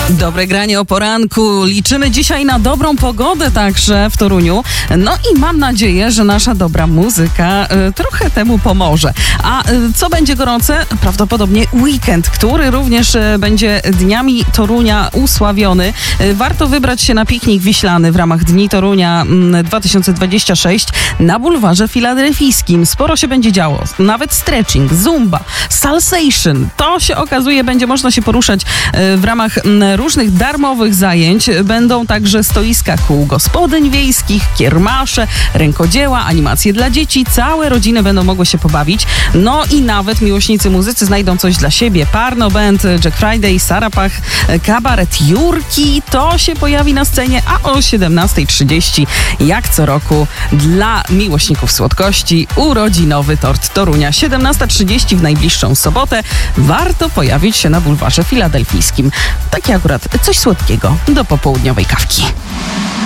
Dobre granie o poranku. Liczymy dzisiaj na dobrą pogodę także w Toruniu. No i mam nadzieję, że nasza dobra muzyka trochę temu pomoże. A co będzie gorące? Prawdopodobnie weekend, który również będzie dniami Torunia usławiony. Warto wybrać się na piknik wiślany w ramach Dni Torunia 2026 na bulwarze filadelfijskim. Sporo się będzie działo. Nawet stretching, zumba, salsation. To się okazuje, będzie można się poruszać w ramach różnych darmowych zajęć. Będą także stoiska kół gospodyń wiejskich, kiermasze, rękodzieła, animacje dla dzieci. Całe rodziny będą mogły się pobawić. No i nawet miłośnicy muzycy znajdą coś dla siebie. Parno Band, Jack Friday, Sarapach, kabaret Jurki. To się pojawi na scenie, a o 17:30 jak co roku dla miłośników słodkości urodzinowy tort Torunia. 17:30 w najbliższą sobotę. Warto pojawić się na bulwarze filadelfijskim. Takie akurat coś słodkiego do popołudniowej kawki.